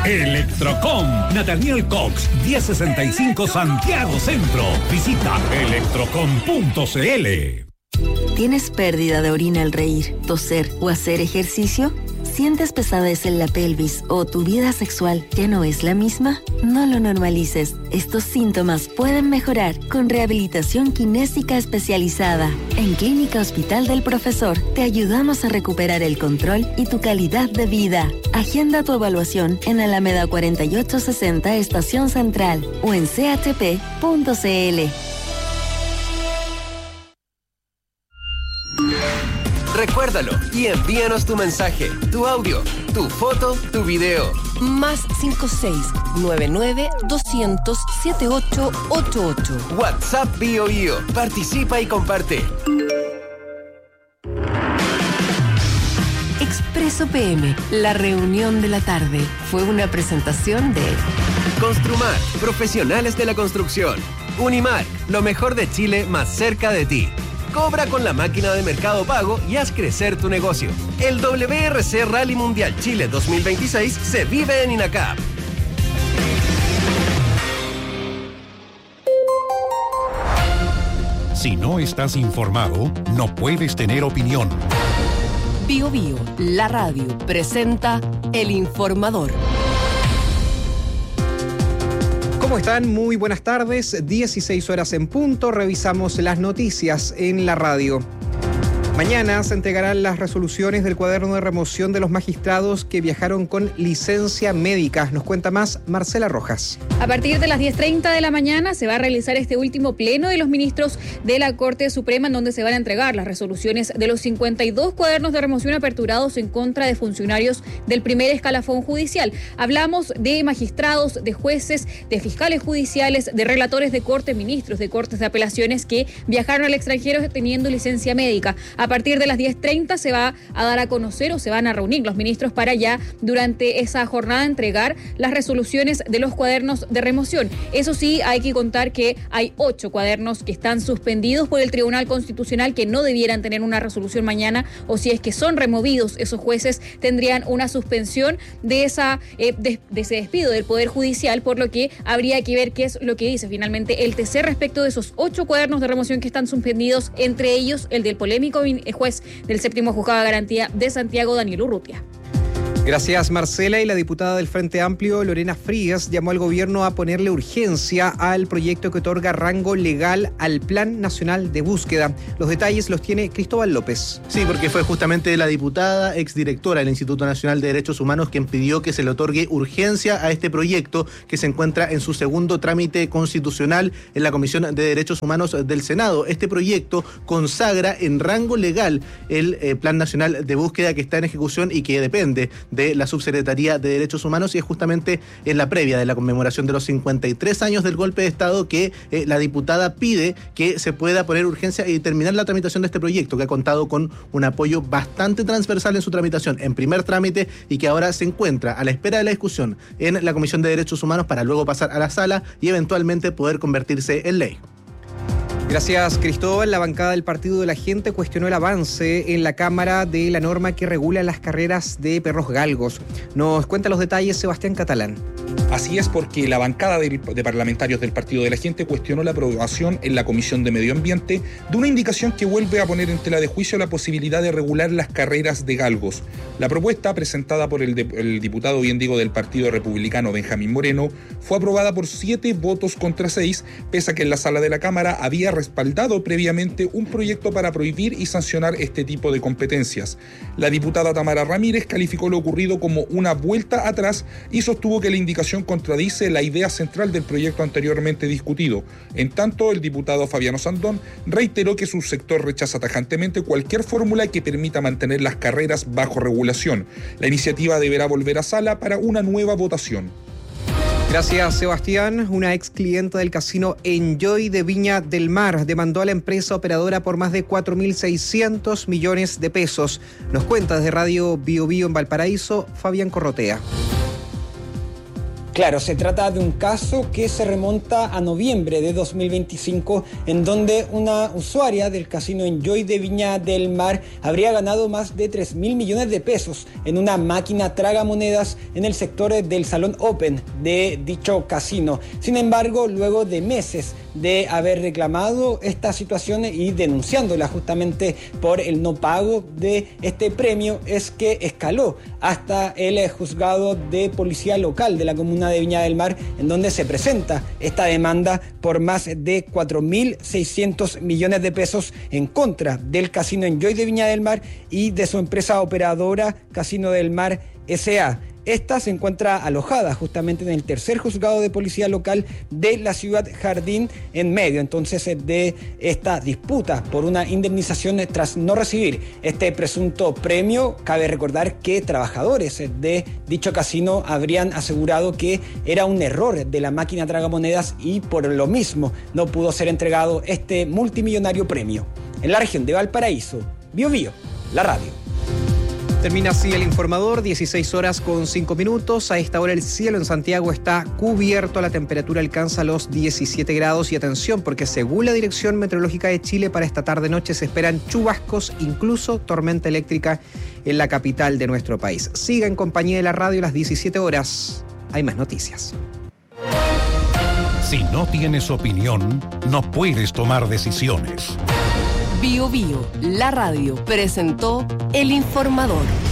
Electrocom, Nathaniel Cox, 1065 Santiago Centro. Visita electrocom.cl. ¿Tienes pérdida de orina al reír, toser o hacer ejercicio? ¿Sientes pesadez en la pelvis o tu vida sexual ya no es la misma? No lo normalices. Estos síntomas pueden mejorar con rehabilitación kinésica especializada. En Clínica Hospital del Profesor te ayudamos a recuperar el control y tu calidad de vida. Agenda tu evaluación en Alameda 4860 Estación Central o en chp.cl. Recuérdalo y envíanos tu mensaje, tu audio, tu foto, tu video. Más 56-99-200-7888. WhatsApp BioBio. Participa y comparte. Expreso PM, la reunión de la tarde. Fue una presentación de Construmar, profesionales de la construcción. Unimark, lo mejor de Chile más cerca de ti. Cobra con la máquina de Mercado Pago y haz crecer tu negocio. El WRC Rally Mundial Chile 2026 se vive en INACAP. Si no estás informado, no puedes tener opinión. BioBio, la radio, presenta El Informador. ¿Cómo están? Muy buenas tardes, 16 horas en punto, revisamos las noticias en la radio. Mañana se entregarán las resoluciones del cuaderno de remoción de los magistrados que viajaron con licencia médica. Nos cuenta más Marcela Rojas. A partir de las 10:30 de la mañana se va a realizar este último pleno de los ministros de la Corte Suprema, en donde se van a entregar las resoluciones de los 52 cuadernos de remoción aperturados en contra de funcionarios del primer escalafón judicial. Hablamos de magistrados, de jueces, de fiscales judiciales, de relatores de corte, ministros de cortes de apelaciones que viajaron al extranjero teniendo licencia médica. A partir de las 10:30 se va a dar a conocer o se van a reunir los ministros para ya durante esa jornada entregar las resoluciones de los cuadernos de remoción. Eso sí, hay que contar que hay 8 cuadernos que están suspendidos por el Tribunal Constitucional, que no debieran tener una resolución mañana, o si es que son removidos, esos jueces tendrían una suspensión de ese despido del Poder Judicial, por lo que habría que ver qué es lo que dice finalmente el TC respecto de esos 8 cuadernos de remoción que están suspendidos, entre ellos el del polémico juez del séptimo juzgado de garantía de Santiago, Daniel Urrutia. Gracias, Marcela. Y la diputada del Frente Amplio, Lorena Frías, llamó al gobierno a ponerle urgencia al proyecto que otorga rango legal al Plan Nacional de Búsqueda. Los detalles los tiene Cristóbal López. Sí, porque fue justamente la diputada, exdirectora del Instituto Nacional de Derechos Humanos, quien pidió que se le otorgue urgencia a este proyecto que se encuentra en su segundo trámite constitucional en la Comisión de Derechos Humanos del Senado. Este proyecto consagra en rango legal el Plan Nacional de Búsqueda que está en ejecución y que depende de la Subsecretaría de Derechos Humanos, y es justamente en la previa de la conmemoración de los 53 años del golpe de Estado que la diputada pide que se pueda poner urgencia y terminar la tramitación de este proyecto, que ha contado con un apoyo bastante transversal en su tramitación en primer trámite y que ahora se encuentra a la espera de la discusión en la Comisión de Derechos Humanos para luego pasar a la sala y eventualmente poder convertirse en ley. Gracias, Cristóbal. La bancada del Partido de la Gente cuestionó el avance en la Cámara de la norma que regula las carreras de perros galgos. Nos cuenta los detalles Sebastián Catalán. Así es, porque la bancada de parlamentarios del Partido de la Gente cuestionó la aprobación en la Comisión de Medio Ambiente de una indicación que vuelve a poner en tela de juicio la posibilidad de regular las carreras de galgos. La propuesta, presentada por el diputado, bien digo, del Partido Republicano, Benjamín Moreno, fue aprobada por 7 votos contra 6, pese a que en la sala de la Cámara había respaldado previamente un proyecto para prohibir y sancionar este tipo de competencias. La diputada Tamara Ramírez calificó lo ocurrido como una vuelta atrás y sostuvo que la indicación contradice la idea central del proyecto anteriormente discutido. En tanto, el diputado Fabiano Sandón reiteró que su sector rechaza tajantemente cualquier fórmula que permita mantener las carreras bajo regulación. La iniciativa deberá volver a sala para una nueva votación. Gracias, Sebastián. Una ex clienta del casino Enjoy de Viña del Mar demandó a la empresa operadora por más de 4.600 millones de pesos. Nos cuenta desde Radio BioBio en Valparaíso, Fabián Corrotea. Claro, se trata de un caso que se remonta a noviembre de 2025, en donde una usuaria del casino Enjoy de Viña del Mar habría ganado más de 3.000 millones de pesos en una máquina tragamonedas en el sector del Salón Open de dicho casino. Sin embargo, luego de meses de haber reclamado esta situación y denunciándola justamente por el no pago de este premio, es que escaló hasta el juzgado de policía local de la comuna de Viña del Mar, en donde se presenta esta demanda por más de 4.600 millones de pesos en contra del Casino Enjoy de Viña del Mar y de su empresa operadora Casino del Mar S.A. Esta se encuentra alojada justamente en el tercer juzgado de policía local de la ciudad Jardín, en medio entonces de esta disputa por una indemnización tras no recibir este presunto premio. Cabe recordar que trabajadores de dicho casino habrían asegurado que era un error de la máquina tragamonedas y por lo mismo no pudo ser entregado este multimillonario premio. En la región de Valparaíso, Biobío, la radio. Termina así el informador, 16:05. A esta hora el cielo en Santiago está cubierto, la temperatura alcanza los 17 grados y atención porque según la Dirección Meteorológica de Chile para esta tarde-noche se esperan chubascos, incluso tormenta eléctrica en la capital de nuestro país. Siga en compañía de la radio a las 17 horas. Hay más noticias. Si no tienes opinión, no puedes tomar decisiones. Biobío, la radio, presentó El Informador.